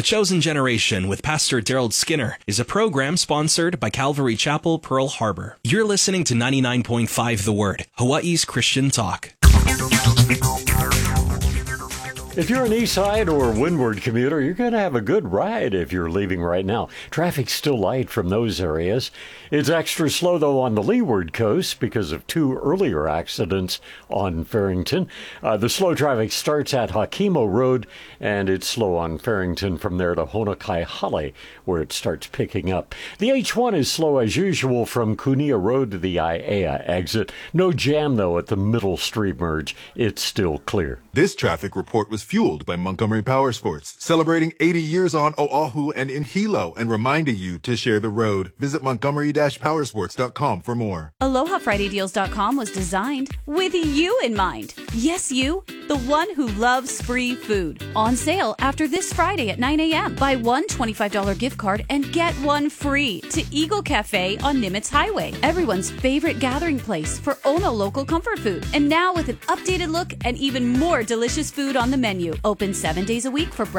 The Chosen Generation with Pastor Daryl Skinner is a program sponsored by Calvary Chapel, Pearl Harbor. You're listening to 99.5 The Word, Hawaii's Christian talk. If you're an east side or windward commuter, you're going to have a good ride if you're leaving right now. Traffic's still light from those areas. It's extra slow, though, on the leeward coast because of two earlier accidents on Farrington. The slow traffic starts at Hakimo Road, and it's slow on Farrington from there to Honokai-Hale, where it starts picking up. The H1 is slow as usual from Kunia Road to the Aiea exit. No jam, though, at the Middle Street merge. It's still clear. This traffic report was fueled by Montgomery Power Sports, celebrating 80 years on Oahu and in Hilo and reminding you to share the road. Visit Montgomery-Powersports.com for more. AlohaFridayDeals.com was designed with you in mind. Yes, you, the one who loves free food. On sale after this Friday at 9 a.m. Buy one $25 gift card and get one free to Eagle Cafe on Nimitz Highway. Everyone's favorite gathering place for Ono local comfort food. And now with an updated look and even more delicious food on the menu. Open 7 days a week for breakfast.